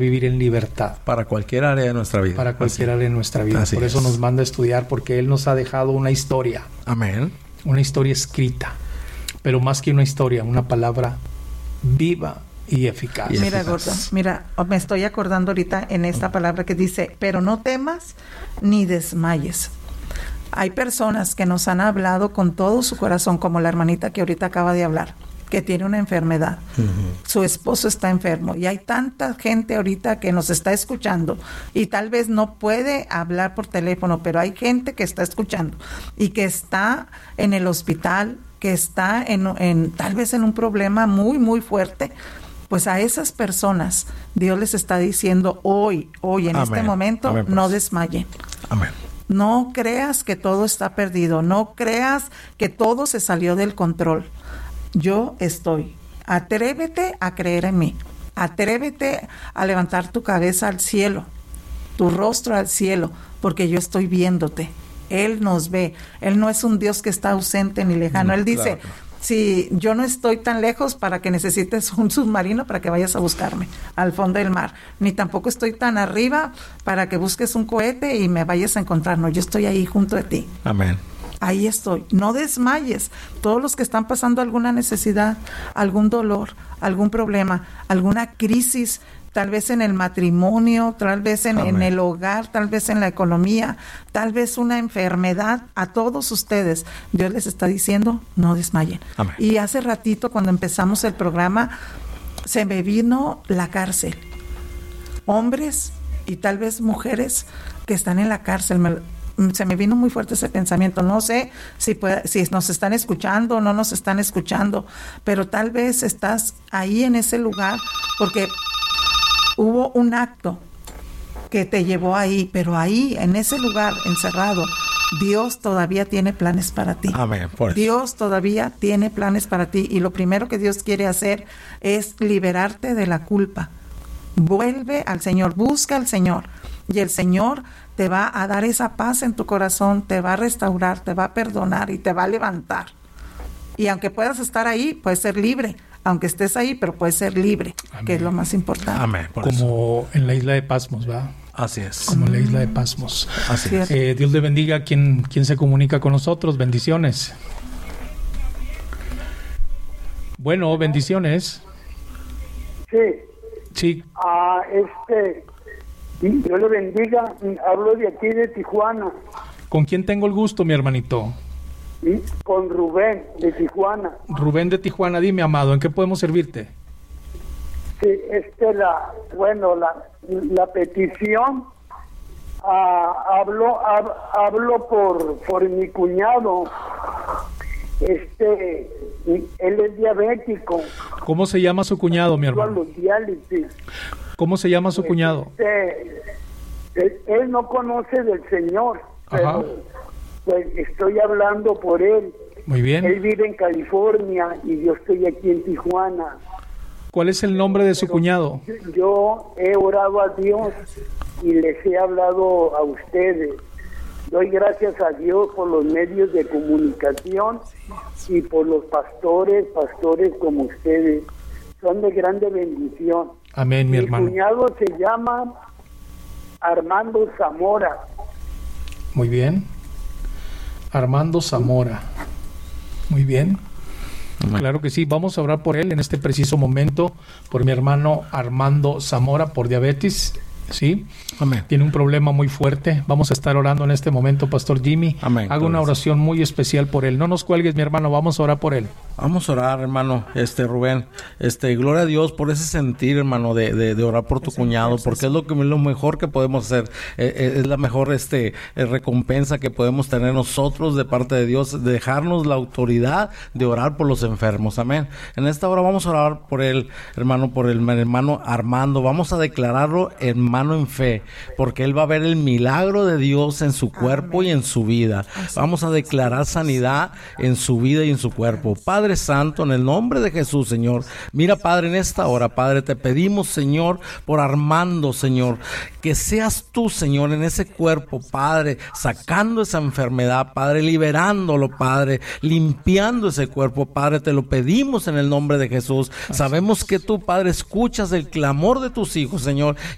vivir en libertad. Para cualquier área de nuestra vida. Para cualquier área de nuestra vida. Así Por eso es. nos manda a estudiar, porque Él nos ha dejado una historia. Amén. Una historia escrita. Pero más que una historia, una palabra viva y eficaz. Mira, Gordo, mira, me estoy acordando ahorita en esta palabra que dice, pero no temas ni desmayes. Hay personas que nos han hablado con todo su corazón, como la hermanita que ahorita acaba de hablar, que tiene una enfermedad. Su esposo está enfermo y hay tanta gente ahorita que nos está escuchando y tal vez no puede hablar por teléfono, pero hay gente que está escuchando y que está en el hospital, que está en tal vez en un problema muy, muy fuerte. Pues a esas personas Dios les está diciendo hoy en Amén. este momento, Amén, pues. no desmayen. Amén. No creas que todo está perdido, no creas que todo se salió del control. Yo estoy. Atrévete a creer en mí. Atrévete a levantar tu cabeza al cielo, tu rostro al cielo, porque yo estoy viéndote. Él nos ve. Él no es un Dios que está ausente ni lejano. Él dice, claro. si yo no estoy tan lejos para que necesites un submarino para que vayas a buscarme al fondo del mar, ni tampoco estoy tan arriba para que busques un cohete y me vayas a encontrar. No, yo estoy ahí junto de ti. Amén. Ahí estoy. No desmayes. Todos los que están pasando alguna necesidad, algún dolor, algún problema, alguna crisis, tal vez en el matrimonio, tal vez en el hogar, tal vez en la economía, tal vez una enfermedad, a todos ustedes, Dios les está diciendo, no desmayen. Amén. Y hace ratito, cuando empezamos el programa, se me vino la cárcel. Hombres y tal vez mujeres que están en la cárcel. Se me vino muy fuerte ese pensamiento. No sé si nos están escuchando o no nos están escuchando, pero tal vez estás ahí en ese lugar porque hubo un acto que te llevó ahí, pero ahí, en ese lugar encerrado, Dios todavía tiene planes para ti. Amén. Por eso. Dios todavía tiene planes para ti y lo primero que Dios quiere hacer es liberarte de la culpa. Vuelve al Señor, busca al Señor y el Señor te va a dar esa paz en tu corazón, te va a restaurar, te va a perdonar y te va a levantar. Y aunque puedas estar ahí, puedes ser libre. Aunque estés ahí, pero puedes ser libre, Amén. que es lo más importante. Amén. Por Como en la isla de Pasmos, ¿verdad? Así es. Como en la isla de Pasmos. Así es. Dios le bendiga a quien se comunica con nosotros. Bendiciones. Bueno, bendiciones. Sí. Sí. Dios le bendiga. Hablo de aquí de Tijuana. ¿Con quién tengo el gusto, mi hermanito? ¿Sí? Con Rubén de Tijuana. Rubén de Tijuana, dime, amado, ¿en qué podemos servirte? Sí, la petición, hablo por mi cuñado. Él es diabético. ¿Cómo se llama su cuñado, mi hermano? Los diálisis. ¿Cómo se llama su cuñado? Él no conoce del Señor, Ajá. pero pues estoy hablando por él. Muy bien. Él vive en California y yo estoy aquí en Tijuana. ¿Cuál es el nombre de su cuñado? Yo he orado a Dios y les he hablado a ustedes. Doy gracias a Dios por los medios de comunicación y por los pastores como ustedes. Son de grande bendición. Amén, mi hermano. Mi cuñado se llama Armando Zamora. Muy bien. Armando Zamora. Muy bien. Claro que sí, vamos a orar por él en este preciso momento, por mi hermano Armando Zamora, por diabetes, ¿sí? Amén. Tiene un problema muy fuerte. Vamos a estar orando en este momento, Pastor Jimmy. Amén. Hago una oración muy especial por él. No nos cuelgues, mi hermano, vamos a orar por él. Vamos a orar, hermano, Rubén. Gloria a Dios por ese sentir, hermano, de orar por tu cuñado, porque es lo mejor que podemos hacer. Es la mejor recompensa que podemos tener nosotros de parte de Dios, de dejarnos la autoridad de orar por los enfermos. Amén. En esta hora vamos a orar por él, hermano, por el hermano Armando. Vamos a declararlo hermano en fe, porque él va a ver el milagro de Dios en su cuerpo. Amén. Y en su vida. Vamos a declarar sanidad en su vida y en su cuerpo. Padre Santo, en el nombre de Jesús, Señor. Mira, Padre, en esta hora, Padre, te pedimos, Señor, por Armando, Señor, que seas tú, Señor, en ese cuerpo, Padre, sacando esa enfermedad, Padre, liberándolo, Padre, limpiando ese cuerpo, Padre, te lo pedimos en el nombre de Jesús. Sabemos que tú, Padre, escuchas el clamor de tus hijos, Señor,